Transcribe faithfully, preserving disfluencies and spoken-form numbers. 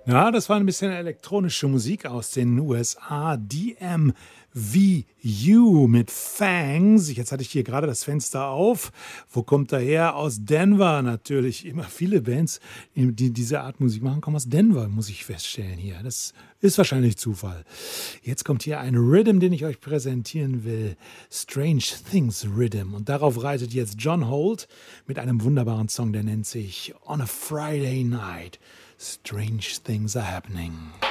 Ja, das war ein bisschen elektronische Musik aus den U S A. D M V U mit Fangs. Jetzt hatte ich hier gerade das Fenster auf. Wo kommt er her? Aus Denver natürlich. Immer viele Bands, die diese Art Musik machen, kommen aus Denver, muss ich feststellen hier. Das ist wahrscheinlich Zufall. Jetzt kommt hier ein Rhythm, den ich euch präsentieren will. Strange Things Rhythm. Und darauf reitet jetzt John Holt mit einem wunderbaren Song, der nennt sich On a Friday Night. Strange things are happening.